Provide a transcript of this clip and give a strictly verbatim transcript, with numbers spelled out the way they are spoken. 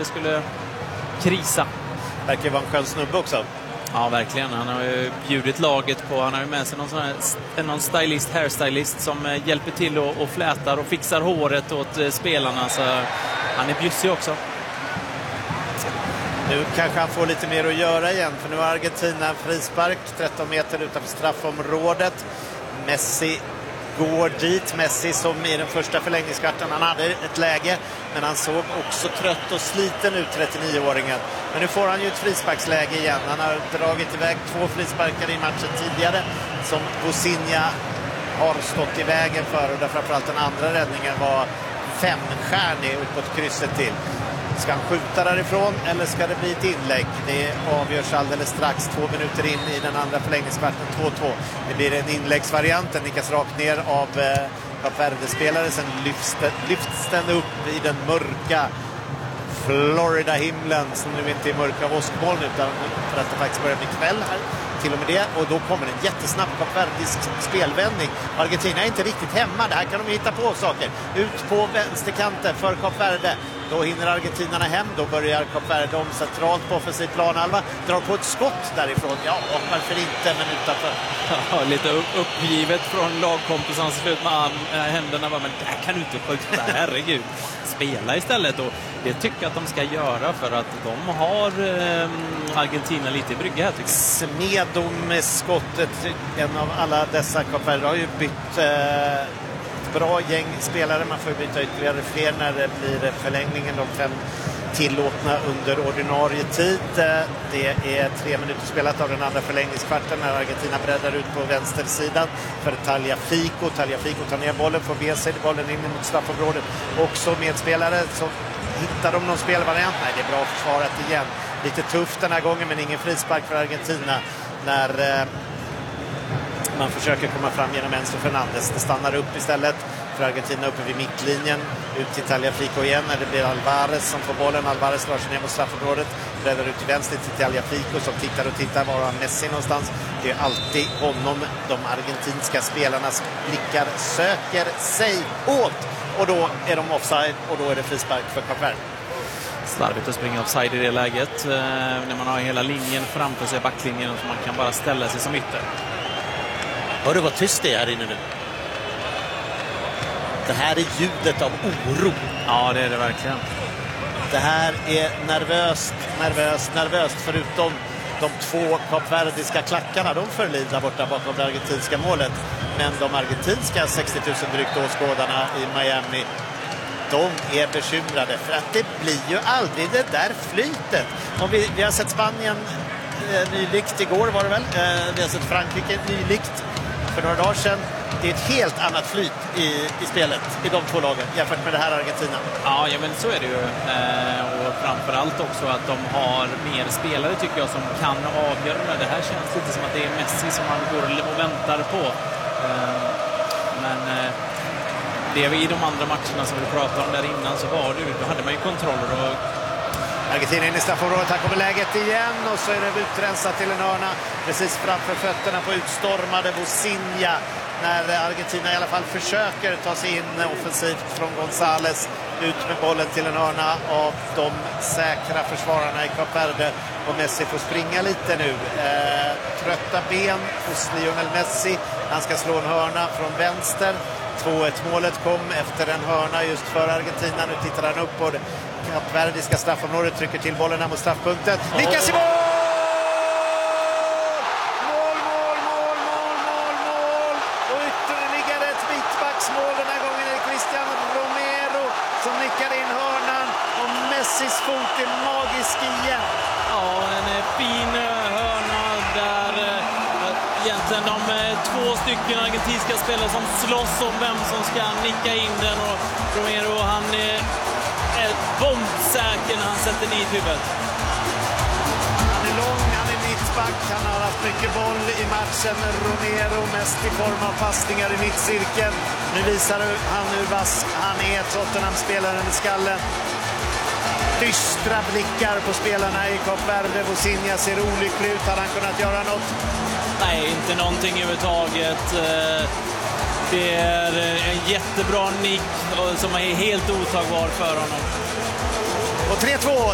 det skulle krisa. Verkar vara en skön snubbe också. Ja, verkligen. Han har ju bjudit laget på, han har ju med sig någon, sån här, någon stylist, hairstylist som eh, hjälper till och, och flätar och fixar håret åt eh, spelarna. Så han är bjussig också. Nu kanske han får lite mer att göra igen, för nu har Argentina en frispark tretton meter utanför straffområdet. Messi går dit. Messi som i den första förlängningskvarten, han hade ett läge, men han såg också trött och sliten ut, trettionio-åringen. Men nu får han ju ett frisparksläge igen. Han har dragit iväg två frisparkar i matchen tidigare som Bosinja har stått i vägen för, och där framförallt den andra räddningen var femstjärnig uppåt krysset till. Ska han skjuta därifrån eller ska det bli ett inlägg? Det avgörs alldeles strax, två minuter in i den andra förlängningskvarten, två två. Det blir en inläggsvariant, den nickas rakt ner av eh, Kap Verde-spelare. Sen lyfts, lyfts den upp i den mörka Florida-himlen, som nu inte är mörka av åskmoln, utan för att det faktiskt börjar bli kväll här. Till och med det, och då kommer en jättesnabb kapverdisk spelvändning. Argentina är inte riktigt hemma, det här kan de hitta på saker. Ut på vänsterkanten för Kap Verde. Då hinner argentinarna hem, då börjar Kap Verde om centralt på offensiv planhalva. Drar på ett skott därifrån, ja, varför inte, men utanför. Ja, lite uppgivet från lagkompisarna slut med händerna. Men det här kan du inte skjuta, herregud. Spela istället, och det tycker jag att de ska göra, för att de har eh, Argentina lite i brygga här, tycker jag. Semedo med skottet, en av alla dessa. Kap Verde har ju bytt eh, bra gäng spelare, man får byta ytterligare fler när det blir förlängningen, de fem tillåtna under ordinarie tid. Det är tre minuter spelat av den andra förlängningskvarten när Argentina breddar ut på vänstersidan för Tagliafico. Tagliafico tar ner bollen, får med sig bollen in mot straffområdet. Också medspelare, så hittar de någon spelvariant. Nej, det är bra försvarat igen. Lite tufft den här gången, men ingen frispark för Argentina när eh, man försöker komma fram genom Enzo Fernandes. Det stannar upp istället för Argentina uppe vid mittlinjen. Ut till Tagliafico igen när det blir Alvarez som får bollen. Alvarez drar sig ner mot straffområdet. Breddar ut till vänster till Tagliafico som tittar och tittar. Var har Messi någonstans? Det är alltid honom de argentinska spelarnas blickar söker sig åt. Och då är de offside, och då är det frispark för Kap Verde. Slarvigt att springa offside i det läget. Eh, när man har hela linjen framför sig, backlinjen, och man kan bara ställa sig som ytter. Hör du vad tyst det är här inne nu? Det här är ljudet av oro. Ja, det är det verkligen. Det här är nervöst, nervöst, nervöst. Förutom de två kapverdiska klackarna, de förlider borta bakom det argentinska målet. Men de argentinska sextio tusen drygt åskådarna i Miami, de är bekymrade. För att det blir ju aldrig det där flytet. Om vi, vi har sett Spanien eh, nylikt igår var det väl. Eh, vi har sett Frankrike nylikt för några dagar sedan. Det är ett helt annat flyt i, i spelet i de två lagen jämfört med det här Argentina. Ja, ja men så är det ju. Eh, och framförallt också att de har mer spelare, tycker jag, som kan avgöra det. Det här känns lite som att det är Messi som man går och väntar på. Eh, men eh, det är i de andra matcherna som vi pratade om där innan, så var det, då hade man ju kontroller. Och Argentina in i straffområdet, här kommer läget igen, och så är det utrensat till en hörna precis framför fötterna på utstormade Bosinja. När Argentina i alla fall försöker ta sig in offensivt från González, ut med bollen till en hörna av de säkra försvararna i Kap Verde, och Messi får springa lite nu. Eh, trötta ben hos Lionel Messi, han ska slå en hörna från vänster. två ett målet kom efter en hörna just för Argentina. Nu tittar han upp på det kapverdiska straffområdet, trycker till bollen här mot straffpunkten. Lyckas i mål! Mål, mål, mål, mål, mål, mål! Och ytterligare ett mittbacksmål. Den här gången är det Cristiano Romero som nickar in hörnan, och Messis fot är magisk igen. ja, en fin hörna där. Egentligen de två stycken argentinska spelare som slåss om vem som ska nicka in den, och Romero, han är bombsäker när han sätter dit huvudet. Han är lång, han är mittback, han har haft mycket boll i matchen. Romero mest i form av passningar i mittcirkeln. Nu visar han hur vass han är, Tottenham-spelaren i skallen. Dystra blickar på spelarna i Kap Verde. Bosinja ser olycklig ut, hade han kunnat göra något? Nej, inte någonting överhuvudtaget. Det är en jättebra nick som är helt otagbar för honom. Och tre två